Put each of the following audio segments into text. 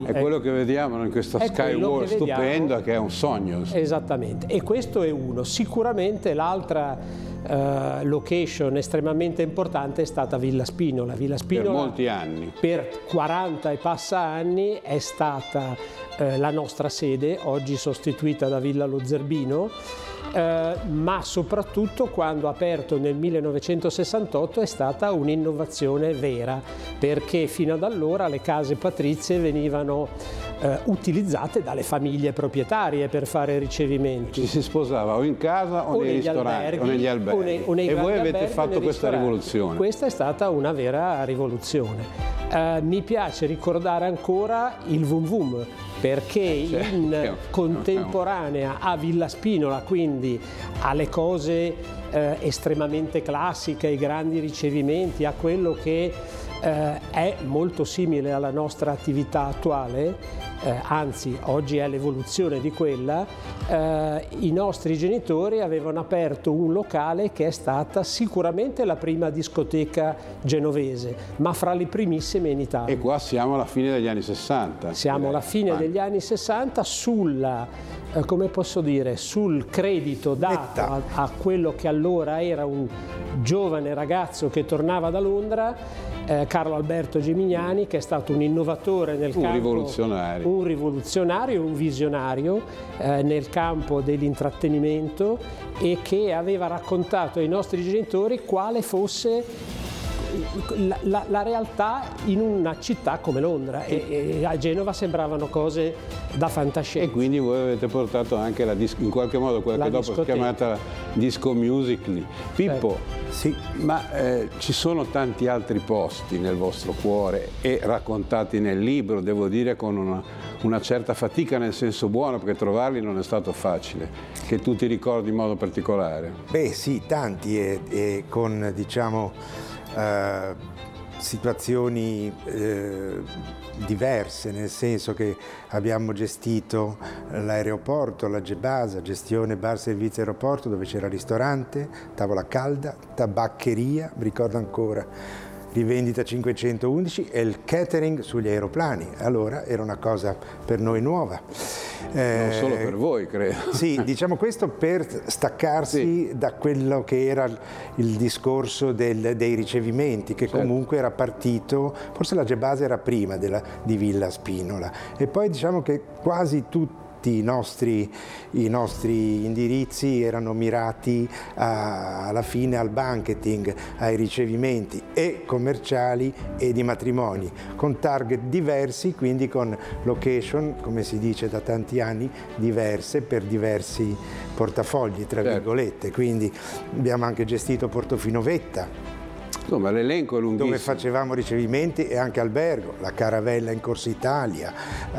È quello che vediamo in questa Skywalk stupenda, che è un sogno. Esattamente, e questo è uno. Sicuramente l'altra location estremamente importante è stata Villa Spinola. Villa Spinola per molti anni. Per 40 e passa anni è stata la nostra sede, oggi sostituita da Villa Lo Zerbino. Ma soprattutto quando ha aperto nel 1968 è stata un'innovazione vera, perché fino ad allora le case patrizie venivano utilizzate dalle famiglie proprietarie per fare ricevimenti. Ci si sposava o in casa o nei ristoranti o negli alberghi. E voi avete fatto questa rivoluzione. Questa è stata una vera rivoluzione. Mi piace ricordare ancora il Vum Vum, perché in contemporanea a Villa Spinola, quindi alle cose estremamente classiche, ai grandi ricevimenti, a quello che è molto simile alla nostra attività attuale, anzi oggi è l'evoluzione di quella, i nostri genitori avevano aperto un locale che è stata sicuramente la prima discoteca genovese, ma fra le primissime in Italia. E qua siamo alla fine degli anni 60. Siamo alla fine degli anni 60 sulla, come posso dire, sul credito dato a quello che allora era un giovane ragazzo che tornava da Londra, Carlo Alberto Gemignani, che è stato un innovatore nel campo, un rivoluzionario, un visionario nel campo dell'intrattenimento, e che aveva raccontato ai nostri genitori quale fosse la realtà in una città come Londra, e a Genova sembravano cose da fantascienza. E quindi voi avete portato anche in qualche modo quella che dopo si è chiamata disco music lì. Pippo, sì, ma ci sono tanti altri posti nel vostro cuore e raccontati nel libro, devo dire con una certa fatica, nel senso buono, perché trovarli non è stato facile, che tu ti ricordi in modo particolare. Beh sì, tanti, e con diciamo situazioni diverse, nel senso che abbiamo gestito l'aeroporto, la Gebasa, gestione bar servizio aeroporto, dove c'era ristorante, tavola calda, tabaccheria, mi ricordo ancora, rivendita 511, e il catering sugli aeroplani. Allora era una cosa per noi nuova. Non solo per voi, credo. Sì, diciamo questo per staccarsi da quello che era il discorso dei ricevimenti, che comunque era partito, forse la Gebasa era prima di Villa Spinola, e poi diciamo che quasi tutti i nostri indirizzi erano mirati alla fine al banqueting, ai ricevimenti e commerciali e di matrimoni, con target diversi, quindi con location, come si dice da tanti anni, diverse per diversi portafogli, tra virgolette. Quindi abbiamo anche gestito Portofino Vetta, insomma, l'elenco è lunghissimo, dove facevamo ricevimenti e anche albergo, la Caravella in Corsa Italia,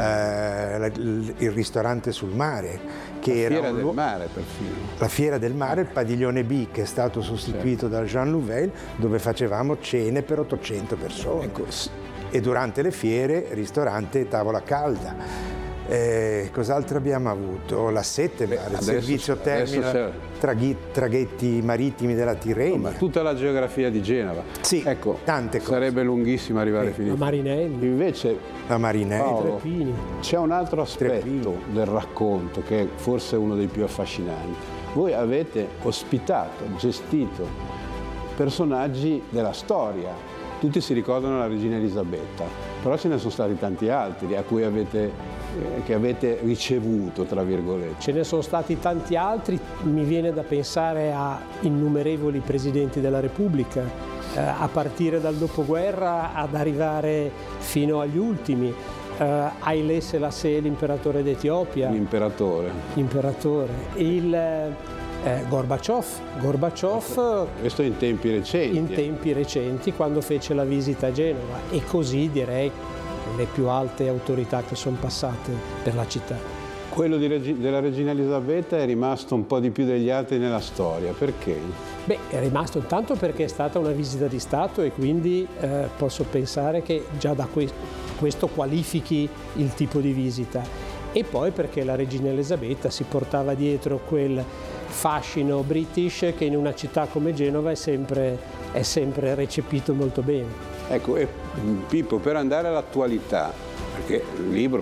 il ristorante sul mare, che la Fiera del Mare perfino. La Fiera del Mare, il Padiglione B, che è stato sostituito da Jean Louvel, dove facevamo cene per 800 persone. Ecco. E durante le fiere ristorante e tavola calda. Cos'altro abbiamo avuto? La Sette Mare, il servizio terminal, traghetti marittimi della Tirrenia. Tutta la geografia di Genova. Sì, ecco, tante cose. Sarebbe lunghissimo arrivare fino a Marinelli. Invece, la Marinelli, c'è un altro aspetto del racconto che è forse uno dei più affascinanti. Voi avete ospitato, gestito personaggi della storia. Tutti si ricordano la regina Elisabetta, però ce ne sono stati tanti altri a cui che avete ricevuto, tra virgolette. Ce ne sono stati tanti altri, mi viene da pensare a innumerevoli presidenti della Repubblica, a partire dal dopoguerra ad arrivare fino agli ultimi. Haile Selassie, l'imperatore d'Etiopia. L'imperatore. Gorbaciov. Questo in tempi recenti. In tempi recenti, quando fece la visita a Genova, e così direi le più alte autorità che sono passate per la città. Quello della regina Elisabetta è rimasto un po' di più degli altri nella storia, perché? Beh, è rimasto intanto perché è stata una visita di Stato, e quindi posso pensare che già da questo qualifichi il tipo di visita, e poi perché la regina Elisabetta si portava dietro quel fascino british che in una città come Genova è sempre recepito molto bene. Ecco, e Pippo, per andare all'attualità, perché il libro